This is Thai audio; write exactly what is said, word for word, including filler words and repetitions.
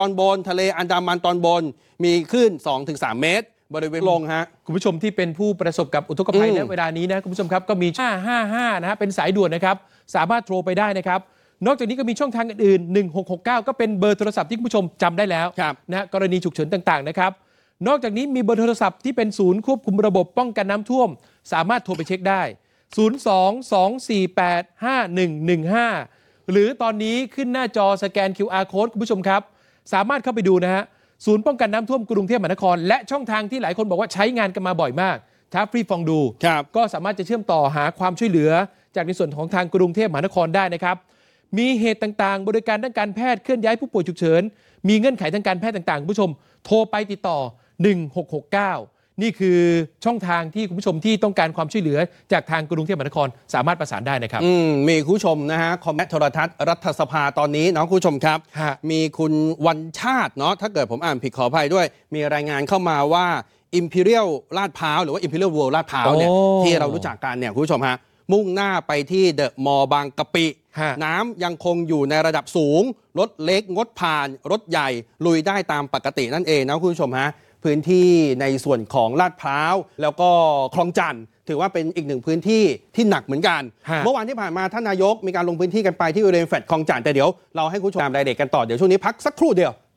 ตอนบนทะเลอันดามันตอนบนมีคลื่น สองถึงสาม เมตรบริเวณลงฮะคุณผู้ชมที่เป็นผู้ประสบกับอุทกภัยในเวลานี้นะคุณผู้ชมครับก็มีห้าห้าห้านะฮะเป็นสายด่วนนะครับสามารถโทรไปได้นะครับนอกจากนี้ก็มีช่องทางอื่นๆหนึ่งหกหกเก้าก็เป็นเบอร์โทรศัพท์ที่คุณผู้ชมจำได้แล้วนะกรณีฉุกเฉินต่างๆนะครับนอกจากนี้มีเบอร์โทรศัพท์ที่เป็นศูนย์ควบคุมระบบป้องกันน้ำท่วมสามารถโทรไปเช็คได้ศูนย์ สอง สอง สี่ แปด ห้า หนึ่ง หนึ่ง ห้าหรือตอนนี้ขึ้นหน้าจอสแกน คิว อาร์ Code คุณผู้ชมครับสามารถเข้าไปดูนะฮะศูนย์ป้องกันน้ำท่วมกรุงเทพมหานครและช่องทางที่หลายคนบอกว่าใช้งานกันมาบ่อยมากท้าฟรีฟองดูก็สามารถจะเชื่อมต่อหาความช่วยเหลือจากในส่วนของทางกรุงเทพมหานครได้นะครับมีเหตุต่างๆบริการด้านการแพทย์เคลื่อนย้ายผู้ป่วยฉุกเฉินมีเงื่อนไขทางการแพทย์ต่างๆคุณผู้ชมโทรไปติดต่อหนึ่งหกหกเก้านี่คือช่องทางที่คุณผู้ชมที่ต้องการความช่วยเหลือจากทางกรุงเทพมหานครสามารถประสานได้นะครับมีคุณผู้ชมนะฮะคอมเมนต์โทรทัศน์รัฐสภาตอนนี้น้องคุณผู้ชมครับมีคุณวันชาติเนาะถ้าเกิดผมอ่านผิดขออภัยด้วยมีรายงานเข้ามาว่า Imperial ลาดพร้าวหรือว่า Imperial World ลาดพร้าวเนี่ยที่เรารู้จักกันเนี่ยคุณผู้ชมฮะมุ่งหน้าไปที่เดอะมอลล์บางกะปิน้ำยังคงอยู่ในระดับสูงรถเล็กงดผ่านรถใหญ่ลุยได้ตามปกตินั่นเองนะคุณผู้ชมฮะพื้นที่ในส่วนของลาดพร้าวแล้วก็คลองจันทน์ถือว่าเป็นอีกหนึ่งพื้นที่ที่หนักเหมือนกันเมื่อวานที่ผ่านมาท่านนายกมีการลงพื้นที่กันไปที่บริเวณแฟลตคลองจันทน์แต่เดี๋ยวเราให้คุณผู้ชมตามรายละเอียดกันต่อเดี๋ยวช่วงนี้พักสักครู่เดียว